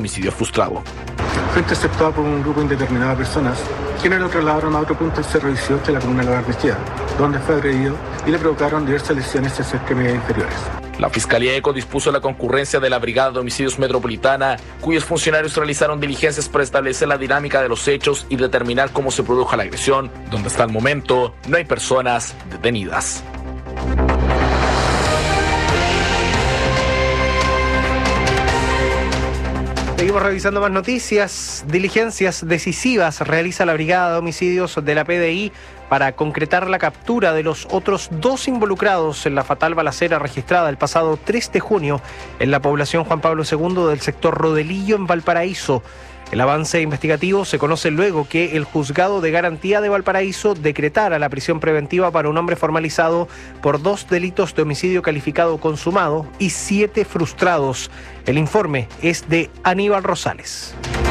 homicidio frustrado. Fue interceptado por un grupo indeterminado de personas, quienes lo trasladaron a otro punto del Cerro 18 de la comuna de La Barnechea, donde fue agredido y le provocaron diversas lesiones en sus extremidades inferiores. La Fiscalía ECO dispuso la concurrencia de la Brigada de Homicidios Metropolitana, cuyos funcionarios realizaron diligencias para establecer la dinámica de los hechos y determinar cómo se produjo la agresión, donde hasta el momento no hay personas detenidas. Seguimos revisando más noticias. Diligencias decisivas realiza la Brigada de Homicidios de la PDI para concretar la captura de los otros 2 involucrados en la fatal balacera registrada el pasado 3 de junio en la población Juan Pablo II del sector Rodelillo en Valparaíso. El avance investigativo se conoce luego que el Juzgado de Garantía de Valparaíso decretara la prisión preventiva para un hombre formalizado por 2 delitos de homicidio calificado consumado y 7 frustrados. El informe es de Aníbal Rosales.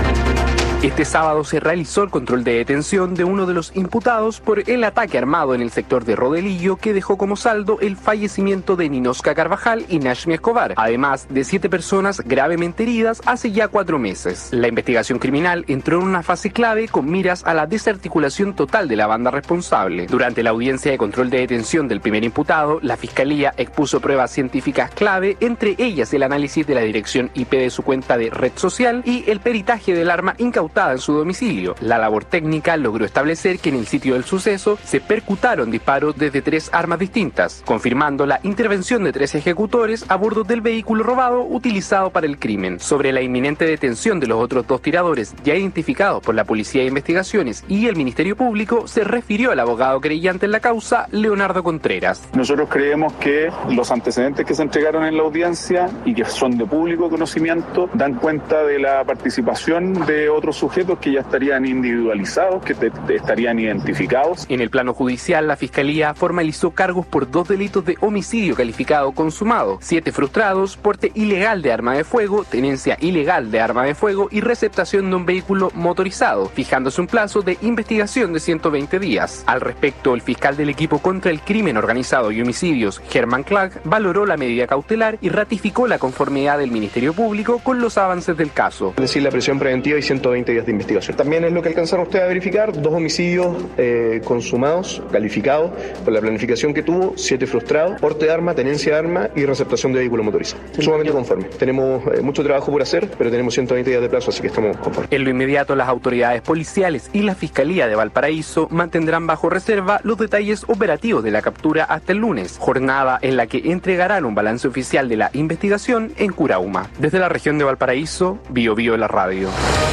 Este sábado se realizó el control de detención de uno de los imputados por el ataque armado en el sector de Rodelillo que dejó como saldo el fallecimiento de Ninosca Carvajal y Nashmi Escobar, además de 7 personas gravemente heridas hace ya 4 meses. La investigación criminal entró en una fase clave con miras a la desarticulación total de la banda responsable. Durante la audiencia de control de detención del primer imputado, la Fiscalía expuso pruebas científicas clave, entre ellas el análisis de la dirección IP de su cuenta de red social y el peritaje del arma incautada en su domicilio. La labor técnica logró establecer que en el sitio del suceso se percutaron disparos desde 3 armas distintas, confirmando la intervención de 3 ejecutores a bordo del vehículo robado utilizado para el crimen. Sobre la inminente detención de los otros 2 tiradores ya identificados por la Policía de Investigaciones y el Ministerio Público, se refirió el abogado creyente en la causa, Leonardo Contreras. Nosotros creemos que los antecedentes que se entregaron en la audiencia y que son de público conocimiento dan cuenta de la participación de otros sujetos que ya estarían individualizados, que estarían identificados. En el plano judicial, la Fiscalía formalizó cargos por 2 delitos de homicidio calificado consumado, 7 frustrados, porte ilegal de arma de fuego, tenencia ilegal de arma de fuego y receptación de un vehículo motorizado, fijándose un plazo de investigación de 120 días. Al respecto, el fiscal del equipo contra el crimen organizado y homicidios, Germán Clark, valoró la medida cautelar y ratificó la conformidad del Ministerio Público con los avances del caso. Es decir, la prisión preventiva y 120 días de investigación. También es lo que alcanzaron ustedes a verificar, 2 homicidios consumados, calificados por la planificación que tuvo, 7 frustrados, porte de arma, tenencia de arma y receptación de vehículo motorizado. Sumamente conforme. Tenemos mucho trabajo por hacer, pero tenemos 120 días de plazo, así que estamos conformes. En lo inmediato, las autoridades policiales y la Fiscalía de Valparaíso mantendrán bajo reserva los detalles operativos de la captura hasta el lunes, jornada en la que entregarán un balance oficial de la investigación en Curauma. Desde la región de Valparaíso, Bio Bio la radio.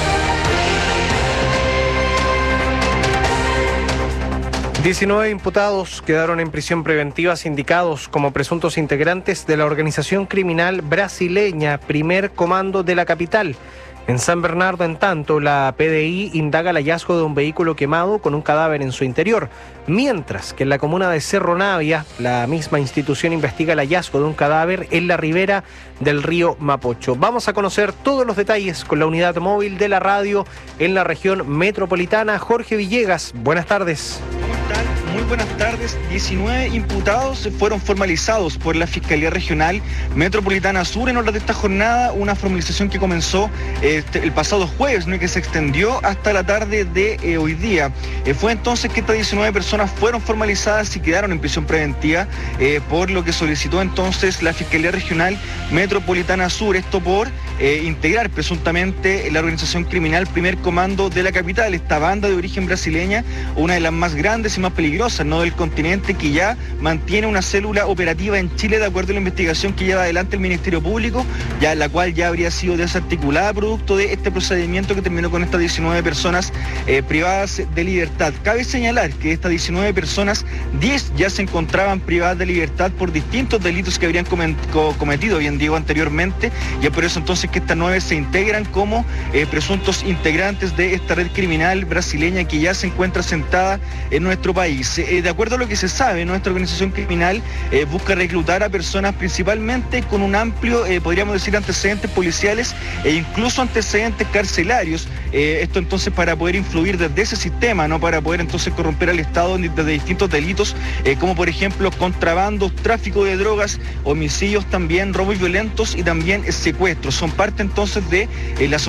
19 imputados quedaron en prisión preventiva sindicados como presuntos integrantes de la organización criminal brasileña Primer Comando de la capital. En San Bernardo, en tanto, la PDI indaga el hallazgo de un vehículo quemado con un cadáver en su interior, mientras que en la comuna de Cerro Navia, la misma institución investiga el hallazgo de un cadáver en la ribera del río Mapocho. Vamos a conocer todos los detalles con la unidad móvil de la radio en la región metropolitana. Jorge Villegas, buenas tardes. Muy buenas tardes. 19 imputados fueron formalizados por la Fiscalía Regional Metropolitana Sur en orden de esta jornada, una formalización que comenzó el pasado jueves, ¿no?, y que se extendió hasta la tarde de hoy día. Fue entonces que estas 19 personas fueron formalizadas y quedaron en prisión preventiva, por lo que solicitó entonces la Fiscalía Regional Metropolitana Sur, esto por integrar presuntamente la organización criminal Primer Comando de la capital, esta banda de origen brasileña, una de las más grandes y más peligrosas, ¿no?, del continente, que ya mantiene una célula operativa en Chile de acuerdo a la investigación que lleva adelante el Ministerio Público, ya la cual ya habría sido desarticulada producto de este procedimiento que terminó con estas 19 personas privadas de libertad. Cabe señalar que de estas 19 personas, 10 ya se encontraban privadas de libertad por distintos delitos que habrían cometido, bien digo, anteriormente, y es por eso entonces que estas 9 se integran como presuntos integrantes de esta red criminal brasileña que ya se encuentra sentada en nuestro país. De acuerdo a lo que se sabe, nuestra organización criminal busca reclutar a personas principalmente con un amplio, podríamos decir, antecedentes policiales e incluso antecedentes carcelarios. Esto entonces para poder influir desde ese sistema, ¿no?, para poder entonces corromper al Estado desde distintos delitos, como por ejemplo contrabandos, tráfico de drogas, homicidios también, robos violentos y también secuestros. Son parte entonces de las